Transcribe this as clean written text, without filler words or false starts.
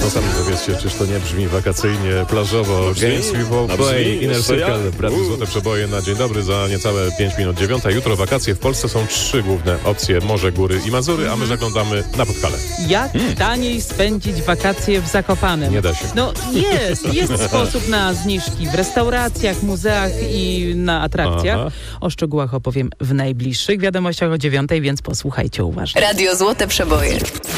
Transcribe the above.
Państwo sami powiedzcie, czyż to nie brzmi wakacyjnie, plażowo. Games We Will Play, Inner Circle, Radio Złote Przeboje na dzień dobry za niecałe 5 minut 9. Jutro wakacje w Polsce są 3 główne opcje. Morze, góry i Mazury, a my zaglądamy na Podhale. Jak taniej spędzić wakacje w Zakopanem? Nie da się. No jest sposób na zniżki w restauracjach, muzeach i na atrakcjach. Aha. O szczegółach opowiem w najbliższych wiadomościach o 9, więc posłuchajcie uważnie. Radio Złote Przeboje.